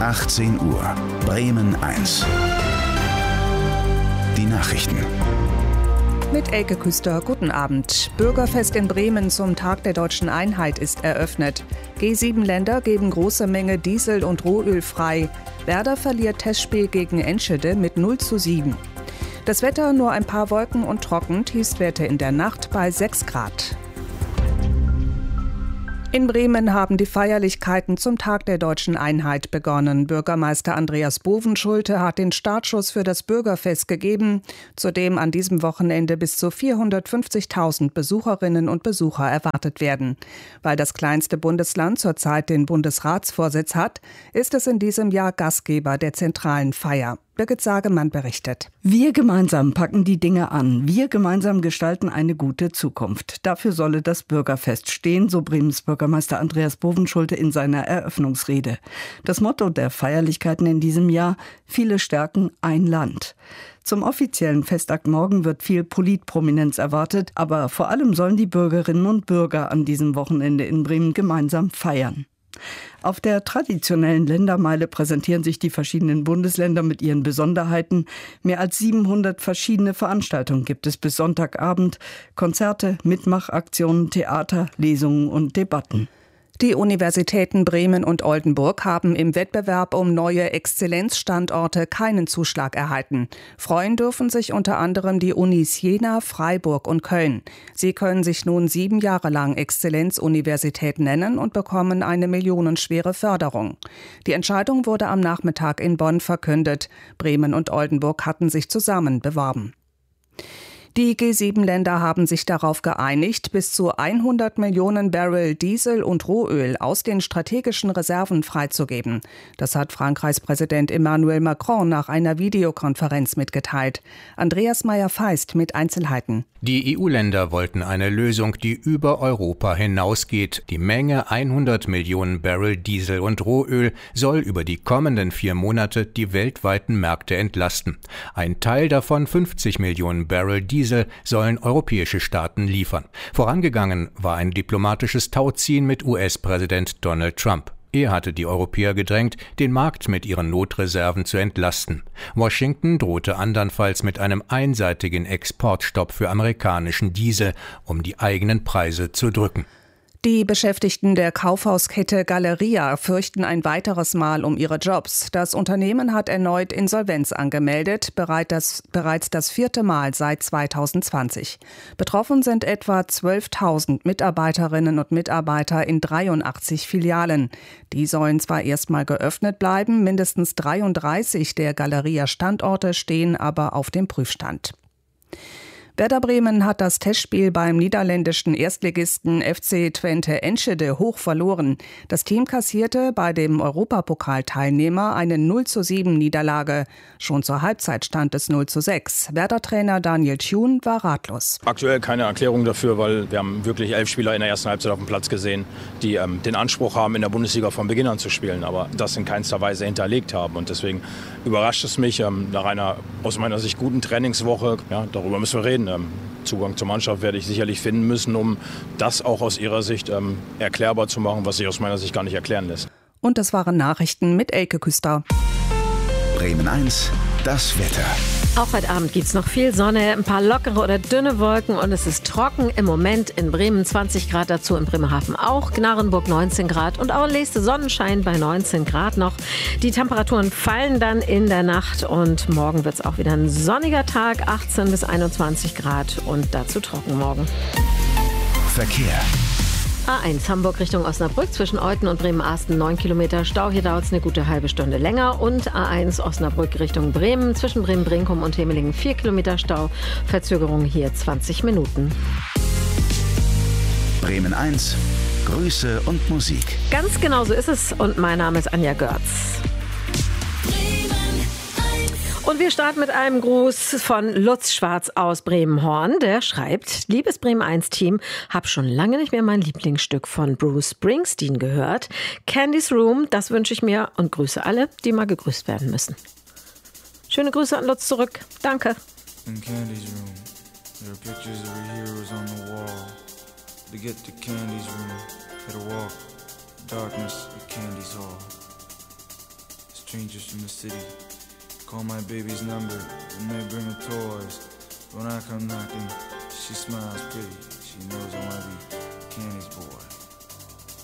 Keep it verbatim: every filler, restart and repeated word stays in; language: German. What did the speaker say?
achtzehn Uhr, Bremen eins. Die Nachrichten. Mit Elke Küster, guten Abend. Bürgerfest in Bremen zum Tag der deutschen Einheit ist eröffnet. G sieben Länder geben große Menge Diesel und Rohöl frei. Werder verliert Testspiel gegen Enschede mit null zu sieben. Das Wetter nur ein paar Wolken und trocken, Tiefstwerte in der Nacht bei sechs Grad. In Bremen haben die Feierlichkeiten zum Tag der deutschen Einheit begonnen. Bürgermeister Andreas Bovenschulte hat den Startschuss für das Bürgerfest gegeben, zu dem an diesem Wochenende bis zu vierhundertfünfzigtausend Besucherinnen und Besucher erwartet werden. Weil das kleinste Bundesland zurzeit den Bundesratsvorsitz hat, ist es in diesem Jahr Gastgeber der zentralen Feier. Birgit Sagemann berichtet. Wir gemeinsam packen die Dinge an. Wir gemeinsam gestalten eine gute Zukunft. Dafür solle das Bürgerfest stehen, so Bremens Bürgermeister Andreas Bovenschulte in seiner Eröffnungsrede. Das Motto der Feierlichkeiten in diesem Jahr: Viele stärken ein Land. Zum offiziellen Festakt morgen wird viel Politprominenz erwartet, aber vor allem sollen die Bürgerinnen und Bürger an diesem Wochenende in Bremen gemeinsam feiern. Auf der traditionellen Ländermeile präsentieren sich die verschiedenen Bundesländer mit ihren Besonderheiten. Mehr als siebenhundert verschiedene Veranstaltungen gibt es bis Sonntagabend. Konzerte, Mitmachaktionen, Theater, Lesungen und Debatten. Die Universitäten Bremen und Oldenburg haben im Wettbewerb um neue Exzellenzstandorte keinen Zuschlag erhalten. Freuen dürfen sich unter anderem die Unis Jena, Freiburg und Köln. Sie können sich nun sieben Jahre lang Exzellenzuniversität nennen und bekommen eine millionenschwere Förderung. Die Entscheidung wurde am Nachmittag in Bonn verkündet. Bremen und Oldenburg hatten sich zusammen beworben. Die G sieben Länder haben sich darauf geeinigt, bis zu hundert Millionen Barrel Diesel und Rohöl aus den strategischen Reserven freizugeben. Das hat Frankreichs Präsident Emmanuel Macron nach einer Videokonferenz mitgeteilt. Andreas Meyer-Feist mit Einzelheiten. Die E U-Länder wollten eine Lösung, die über Europa hinausgeht. Die Menge hundert Millionen Barrel Diesel und Rohöl soll über die kommenden vier Monate die weltweiten Märkte entlasten. Ein Teil davon, fünfzig Millionen Barrel Diesel, sollen europäische Staaten liefern. Vorangegangen war ein diplomatisches Tauziehen mit U S-Präsident Donald Trump. Er hatte die Europäer gedrängt, den Markt mit ihren Notreserven zu entlasten. Washington drohte andernfalls mit einem einseitigen Exportstopp für amerikanischen Diesel, um die eigenen Preise zu drücken. Die Beschäftigten der Kaufhauskette Galeria fürchten ein weiteres Mal um ihre Jobs. Das Unternehmen hat erneut Insolvenz angemeldet, bereits das, bereits das vierte Mal seit zweitausendzwanzig. Betroffen sind etwa zwölftausend Mitarbeiterinnen und Mitarbeiter in dreiundachtzig Filialen. Die sollen zwar erstmal geöffnet bleiben, mindestens dreiunddreißig der Galeria-Standorte stehen aber auf dem Prüfstand. Werder Bremen hat das Testspiel beim niederländischen Erstligisten F C Twente Enschede hoch verloren. Das Team kassierte bei dem Europapokalteilnehmer eine null zu sieben Niederlage. Schon zur Halbzeit stand es null zu sechs. Werder-Trainer Daniel Thune war ratlos. Aktuell keine Erklärung dafür, weil wir haben wirklich elf Spieler in der ersten Halbzeit auf dem Platz gesehen, die ähm, den Anspruch haben, in der Bundesliga von Beginn an zu spielen, aber das in keinster Weise hinterlegt haben. Und deswegen überrascht es mich, ähm, nach einer aus meiner Sicht guten Trainingswoche, ja, darüber müssen wir reden. Zugang zur Mannschaft werde ich sicherlich finden müssen, um das auch aus ihrer Sicht ähm, erklärbar zu machen, was sich aus meiner Sicht gar nicht erklären lässt. Und das waren Nachrichten mit Elke Küster. Bremen eins, das Wetter. Auch heute Abend gibt es noch viel Sonne, ein paar lockere oder dünne Wolken und es ist trocken. Im Moment in Bremen zwanzig Grad, dazu in Bremerhaven auch, Gnarrenburg neunzehn Grad und auch nächste Sonnenschein bei neunzehn Grad noch. Die Temperaturen fallen dann in der Nacht und morgen wird es auch wieder ein sonniger Tag, achtzehn bis einundzwanzig Grad und dazu trocken morgen. Verkehr. A eins Hamburg Richtung Osnabrück zwischen Euten und Bremen-Arsten neun Kilometer Stau. Hier dauert es eine gute halbe Stunde länger. Und A eins Osnabrück Richtung Bremen zwischen Bremen-Brinkum und Hemelingen vier Kilometer Stau. Verzögerung hier zwanzig Minuten. Bremen eins, Grüße und Musik. Ganz genau so ist es und mein Name ist Anja Görz. Und wir starten mit einem Gruß von Lutz Schwarz aus Bremenhorn. Der schreibt: Liebes Bremen eins Team, hab schon lange nicht mehr mein Lieblingsstück von Bruce Springsteen gehört. Candy's Room, das wünsche ich mir und grüße alle, die mal gegrüßt werden müssen. Schöne Grüße an Lutz zurück. Danke. In Candy's Room, there are pictures of our heroes on the wall. To get to Candy's Room, gotta walk, darkness, the candy's all. strangers from the city. Call my baby's number, and they bring her toys. When I come knocking, she smiles pretty. She knows I wanna be Candy's boy.